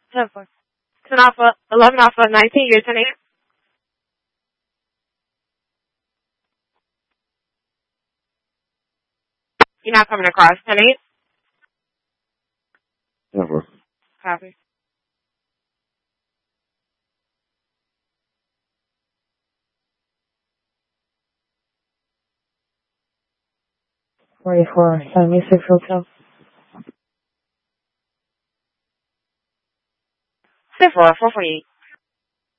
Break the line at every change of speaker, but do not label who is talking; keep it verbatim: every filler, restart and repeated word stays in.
ten four. ten alpha, eleven alpha, nineteen, you're ten eight. You're not coming across, ten eight.
ten four.
Copy.
forty-four, seventy-six hotel.
ten four, four forty-eight.